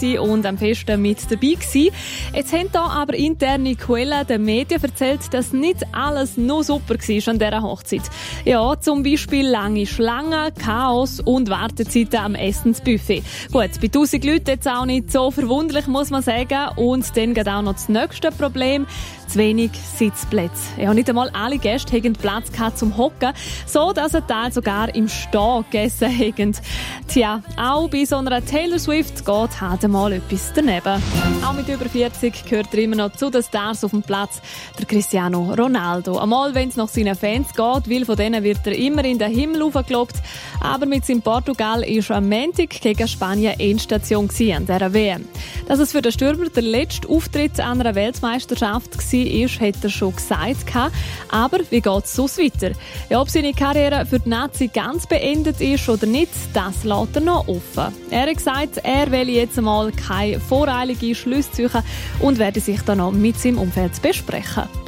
und am Festen mit dabei gewesen. Jetzt haben da aber interne Quellen den Medien erzählt, dass nicht alles nur super war an dieser Hochzeit. Ja, zum Beispiel lange Schlangen, Chaos und Wartezeiten am Essensbuffet. Gut, bei 1000 Leuten jetzt auch nicht so verwunderlich, muss man sagen. Und dann geht auch noch das nächste Problem: zu wenig Sitzplätze. Ja, nicht einmal alle Gäste hatten Platz zum Hocken, so dass ein Teil sogar im Stehen gegessen haben. Tja, auch bei so einer Taylor Swift geht halt mal etwas daneben. Auch mit über 40 gehört er immer noch zu den Stars auf dem Platz, der Cristiano Ronaldo. Einmal, wenn es nach seinen Fans geht, weil von denen wird er immer in den Himmel hochgelobt. Aber mit seinem Portugal war am Montag gegen Spanien Endstation an dieser WM. Dass es für den Stürmer der letzte Auftritt an einer Weltmeisterschaft war, hat er schon gesagt. Aber wie geht es sonst weiter? Ja, ob seine Karriere für die Nazi ganz beendet ist oder nicht, das lässt er noch offen. Er hat gesagt, er will jetzt einmal keine voreilige Schlüsse ziehen und werde sich dann noch mit seinem Umfeld besprechen.